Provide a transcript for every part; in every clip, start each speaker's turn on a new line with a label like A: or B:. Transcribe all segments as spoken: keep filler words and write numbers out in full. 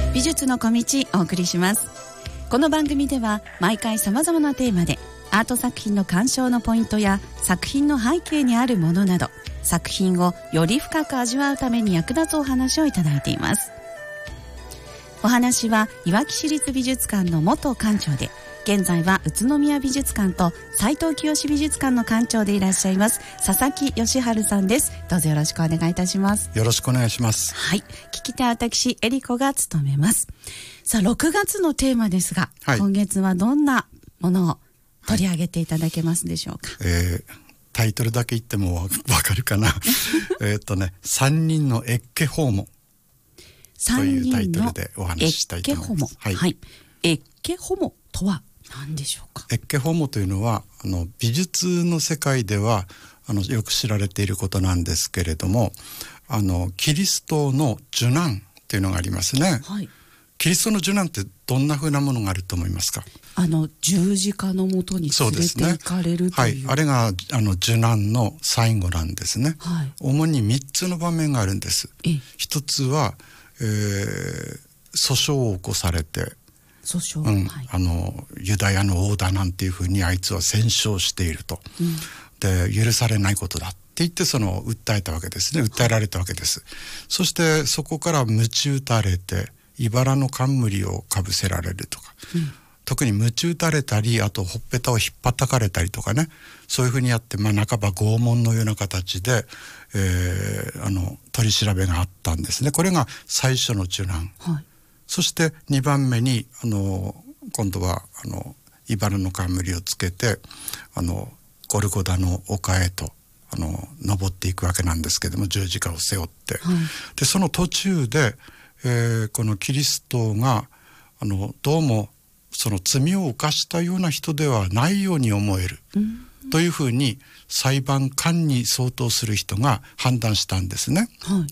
A: 美術の小道お送りします。この番組では毎回さまざまなテーマでアート作品の鑑賞のポイントや作品の背景にあるものなど、作品をより深く味わうために役立つお話をいただいています。お話はいわき市立美術館の元館長で、現在は宇都宮美術館と斉藤清美術館の館長でいらっしゃいます佐々木義治さんです。どうぞよろしくお願いいたします。
B: よろしくお願いします。
A: はい、聞き手は私エリコが務めます。さあろくがつのテーマですが、はい、今月はどんなものを取り上げていただけますでしょうか。
B: はい、えー、タイトルだけ言ってもわかるかなえっとねさんにんのエッケ訪問というタイトルでお話ししたいと思います。
A: はいはい、エッケホモとは何でしょうか。
B: エッケホモというのはあの美術の世界ではあのよく知られていることなんですけれども、あのキリストの受難というのがありますね。はい、キリストの受難ってどんな風なものがあると思いますか。
A: あの十字架のもとに連れて行かれるという、
B: はい、あれがあの受難の最後なんですね。はい、主にみっつの場面があるんです。一つは、えー、訴訟を起こされて、訴訟、うん、はい、あのユダヤの王だなんていうふうにあいつは戦勝していると、うん、で許されないことだって言ってその訴えたわけですね。訴えられたわけです。はい、そしてそこから鞭打たれて茨の冠をかぶせられるとか、うん、特に鞭打たれたり、あとほっぺたを引っ叩かれたりとかね、そういうふうにやって、まあ、半ば拷問のような形で、えー、あの取り調べがあったんですね。これが最初の受難。はい、そしてにばんめにあの今度はあの茨の冠をつけてあのゴルゴダの丘へとあの登っていくわけなんですけども、十字架を背負って、はい、でその途中で、えー、このキリストがあのどうもその罪を犯したような人ではないように思える、うん、というふうに裁判官に相当する人が判断したんですね。はい、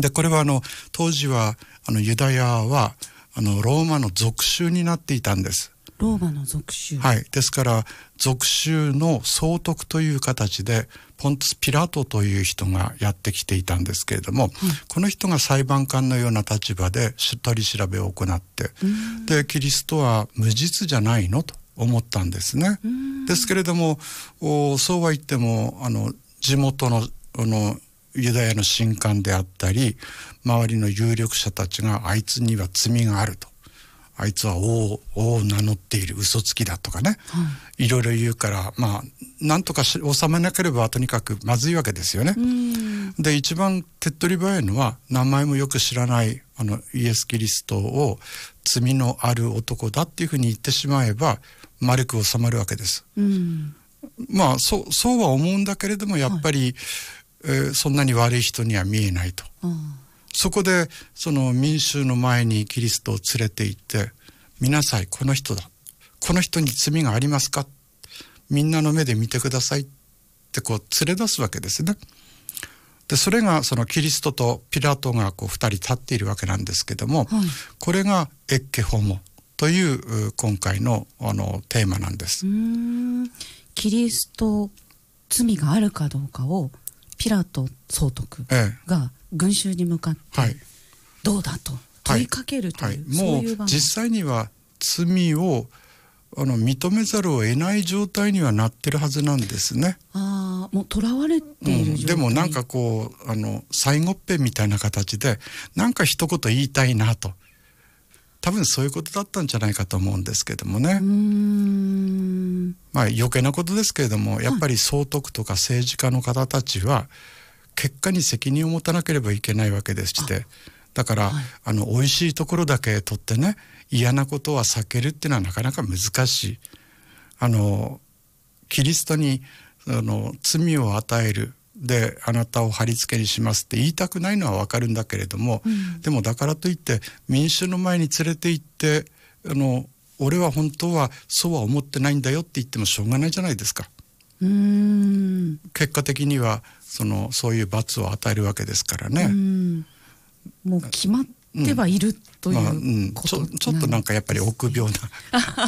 B: でこれはあの当時はあのユダヤはあのローマの属州になっていたんです。
A: ローマの属州。
B: はい、ですから属州の総督という形でポンツ・ピラトという人がやってきていたんですけれども、はい、この人が裁判官のような立場で取り調べを行って、でキリストは無実じゃないのと思ったんですね。ですけれどもそうは言ってもあの地元のあのユダヤの神官であったり周りの有力者たちがあいつには罪があると、あいつは王, 王を名乗っている嘘つきだとかね、はい、いろいろ言うから、まあなんとか収めなければとにかくまずいわけですよね。で一番手っ取り早いのは名前もよく知らないあのイエス・キリストを罪のある男だっていうふうに言ってしまえば丸く収まるわけです。うんまあ そ, そうは思うんだけれどもやっぱり、はいえー、そんなに悪い人には見えないと、うん、そこでその民衆の前にキリストを連れて行って見なさい、この人だ、この人に罪がありますか、みんなの目で見てくださいってこう連れ出すわけですね。でそれがそのキリストとピラトがこうふたり立っているわけなんですけども、はい、これがエッケホモという今回のあのテーマなんです。
A: うーんキリスト罪があるかどうかをピラト総督が群衆に向かってどうだと問いかけるという、はいはい、
B: もう実際には罪をあの認めざるを得ない状態にはなってるはずなんですね。
A: ああもう囚われている状態、
B: うん、でもなんかこうあの最後っぺみたいな形でなんか一言言いたいなと、多分そういうことだったんじゃないかと思うんですけどもね。うーんまあ余計なことですけれども、やっぱり総督とか政治家の方たちは結果に責任を持たなければいけないわけでして、だから、はい、あの美味しいところだけ取ってね嫌なことは避けるっていうのはなかなか難しい。あのキリストにあの罪を与えるであなたを貼り付けにしますって言いたくないのは分かるんだけれども、うん、でもだからといって民衆の前に連れて行ってあの俺は本当はそうは思ってないんだよって言ってもしょうがないじゃないですか。うーん結果的にはそのそういう罰を与えるわけですからね。うん
A: もう決まってはいる、うん、ということ、まあうん、
B: ちょ、ちょっとなんかやっぱり臆病な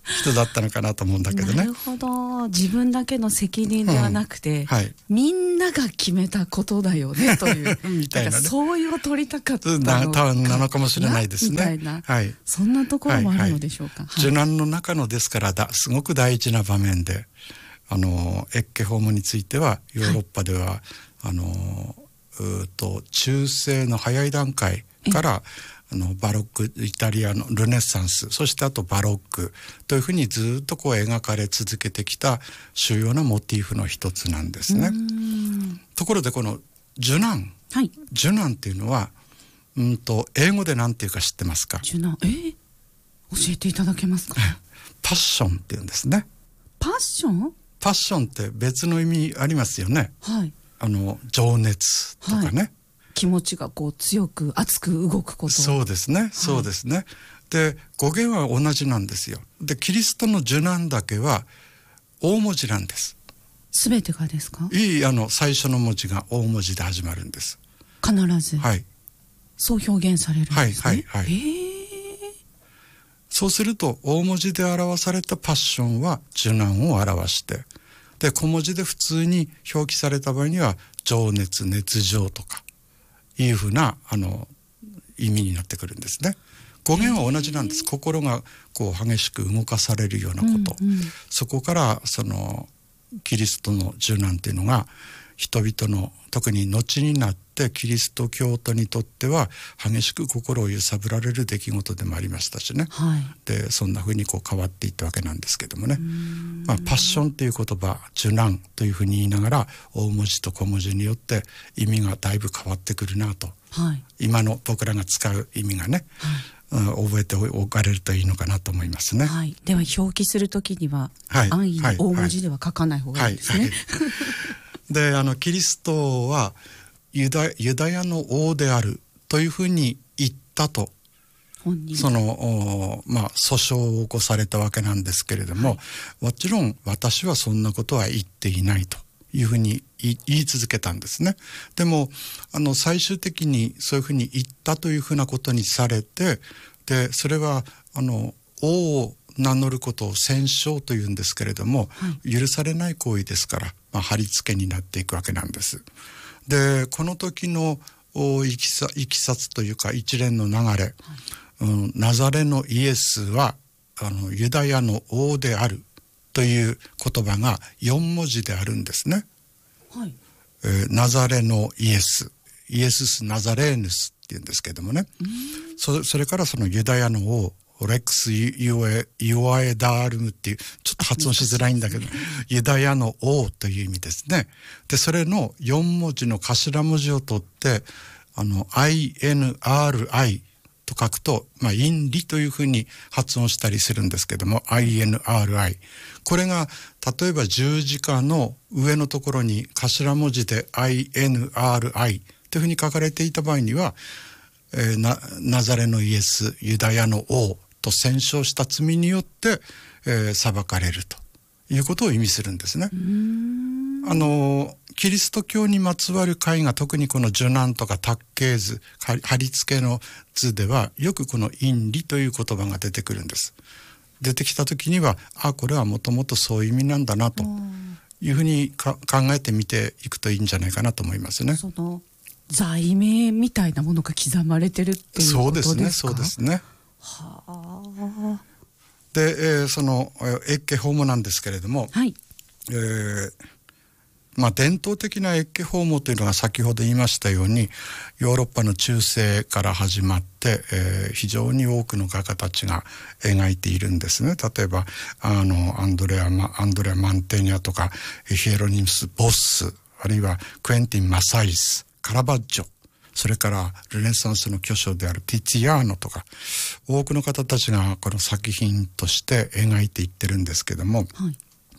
B: 人だったのかなと思うんだけどね。
A: なるほど。自分だけの責任ではなくて、
B: うんはい、
A: みんなが決めたことだよねという
B: みたいなね、
A: そういうを取りたかったの
B: な
A: か
B: なのかもしれないですね。
A: みたいな、
B: はい、
A: そんなところもあるのでしょうか。はいはい、
B: 受難の中のですからだすごく大事な場面で、あのエッケホームについてはヨーロッパでは、はい、あのうと中世の早い段階からあのバロック、イタリアのルネッサンス、そしてあとバロックというふうにずっとこう描かれ続けてきた主要なモチーフの一つなんですね。ところでこの受難、はい、受難っていうのはうんと英語で何ていうか知ってますか？
A: 受難、えー、教えていただけますか？
B: パッションっていうんですね。
A: パッション？
B: パッションって別の意味ありますよね。
A: はい。
B: あの情熱とかね、はい、
A: 気持ちがこう強く熱く動くこと。
B: そうですね、はい、そうですね。で語源は同じなんですよ。でキリストの受難だけは大文字なんです。
A: すべてがですか？
B: いいあの最初の文字が大文字で始まるんです。
A: 必ず。
B: はい。
A: そう表現されるんですね。
B: はいはいはい。えー、そうすると大文字で表されたパッションは受難を表して、で小文字で普通に表記された場合には情熱、熱情とかいうふうなあの意味になってくるんですね。語源は同じなんです。心がこう激しく動かされるようなこと、うんうん、そこからそのキリストの受難というのが人々の特に後になってキリスト教徒にとっては激しく心を揺さぶられる出来事でもありましたしね、はい、でそんなふうにこう変わっていったわけなんですけどもね、まあ、パッションという言葉、受難というふうに言いながら大文字と小文字によって意味がだいぶ変わってくるなと、はい、今の僕らが使う意味がね、はい、うん、覚えておかれるといいのかなと思いますね。
A: はい、では表記するときには、はい、安易に大文字では書かない方がいいですね。はいはいはいであのキリストはユダ、ユダヤの王であるというふうに言ったとその、まあ、訴訟を起こされたわけなんですけれども、はい、もちろん私はそんなことは言っていないというふうに言い続けたんですね。でもあの最終的にそういうふうに言ったというふうなことにされて、でそれはあの王を名乗ることを戦勝というんですけれども、はい、許されない行為ですから、まあ、貼り付けになっていくわけなんです。でこの時のいきさ、いきさつというか一連の流れ、はい、うん、ナザレのイエスはあのユダヤの王であるという言葉がよん文字であるんですね。はい、えー、ナザレのイエス、イエスス・ナザレーヌスっていうんですけどもね、そ, それからそのユダヤの王レックス・ユアエダールムっていうちょっと発音しづらいんだけど、ユダヤの王という意味ですね。でそれのよん文字の頭文字を取ってあの アイエヌアールアイ と書くと、まあ、陰理というふうに発音したりするんですけども アイエヌアールアイ、 これが例えば十字架の上のところに頭文字で アイエヌアールアイ というふうに書かれていた場合には、えー、ナ, ナザレのイエス、ユダヤの王と戦勝した罪によって、えー、裁かれるということを意味するんですね。うーん、あのキリスト教にまつわる絵画、特にこの受難とか卓形図、貼り付けの図ではよくこの陰理という言葉が出てくるんです。出てきた時にはあこれはもともとそういう意味なんだなというふうにか考えてみていくといいんじゃないかなと思いますね。 その罪名みたいなものが刻まれてるっていうことですか？そうですね、そうですね。はあ。
B: で、えー、そのエッケホームなんですけれども、はい、えーまあ、伝統的なエッケホームというのが先ほど言いましたようにヨーロッパの中世から始まって、えー、非常に多くの画家たちが描いているんですね。例えばあのアンドレア・マ、アンドレア・マンテーニャとかヒエロニムス・ボッス、あるいはクエンティン・マサイス、カラバッジョ、それからルネサンスの巨匠であるティツィアーノとか多くの方たちがこの作品として描いていってるんですけども、はい、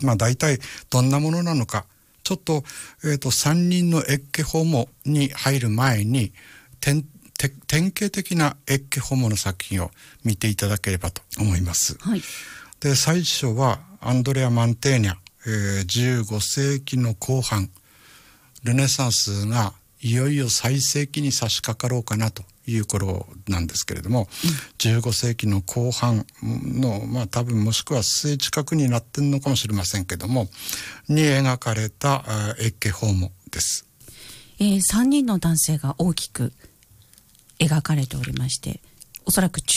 B: まあ大体どんなものなのかちょっと、えーと、さんにんのエッケホモに入る前に典型的なエッケホモの作品を見ていただければと思います。はい、で最初はアンドレア・マンテーニャ、えー、じゅうご世紀の後半、ルネサンスがいよいよ最盛期に差し掛かろうかなという頃なんですけれども、うん、じゅうごせいきの後半の、まあ多分もしくは末近くになってんのかもしれませんけどもに描かれたエッケホーモです。
A: えー、さんにんの男性が大きく描かれておりまして、おそらく